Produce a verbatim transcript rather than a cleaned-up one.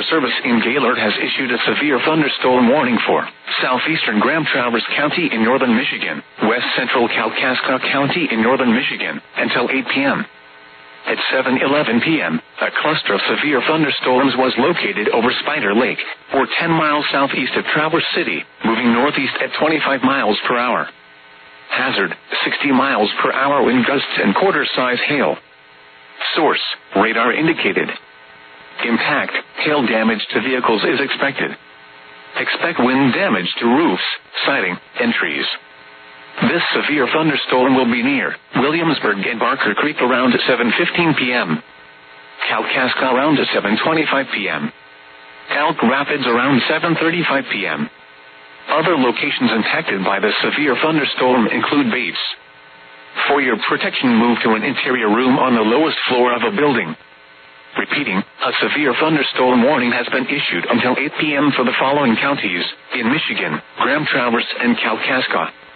Weather Service in Gaylord has issued a severe thunderstorm warning for southeastern Grand Traverse County in northern Michigan, west central Kalkaska County in northern Michigan, until eight p.m. At seven eleven p.m., a cluster of severe thunderstorms was located over Spider Lake, or ten miles southeast of Traverse City, moving northeast at twenty-five miles per hour. Hazard, sixty miles per hour wind gusts and quarter-size hail. Source, radar indicated. Impact, hail damage to vehicles is expected. Expect wind damage to roofs, siding, and trees. This severe thunderstorm will be near Williamsburg and Barker Creek around seven fifteen p.m. Kalkaska around seven twenty-five p.m. Elk Rapids around seven thirty-five p.m. Other locations impacted by the severe thunderstorm include Bates. For your protection, move to an interior room on the lowest floor of a building. Repeating, a severe thunderstorm warning has been issued until eight p.m. for the following counties in Michigan: Grand Traverse and Kalkaska.